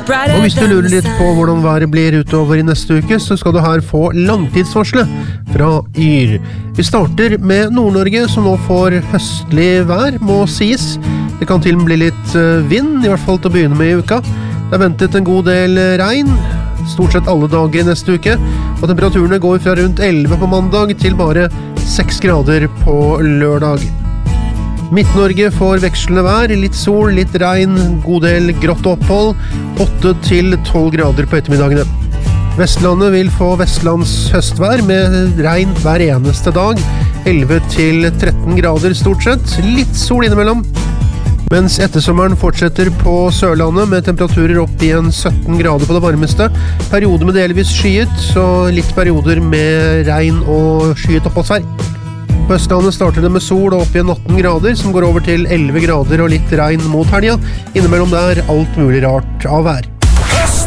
Og hvis du lurer litt på hvordan været blir utover i neste uke, så skal du her få langtidsvarslet fra Yr. Vi starter med Nord-Norge, som nå får høstlig vær, må sies. Det kan til og med bli litt vind, i hvert fall til å begynne med i uka. Det er ventet en god del regn, stort sett alle dager i neste uke, og temperaturene går fra rundt 11 på mandag til bare 6 grader på lørdag. Midt-Norge får vekslende vær, litt sol, litt regn, god del grått opphold, 8 til 12 grader på ettermiddagene. Vestlandet vil få vestlands høstvær med regn hver eneste dag, 11 til 13 grader stort sett, litt sol innimellom. Mens ettersommeren fortsetter på Sørlandet med temperaturer opp i en 17 grader på det varmeste, perioder med delvis skyet, så litt perioder med regn og skyet oppholdsvær. På Østlandet starter det med sol og opp i 18 grader, som går over til 11 grader og litt regn mot helga. Innimellom der alt mulig rart av vær.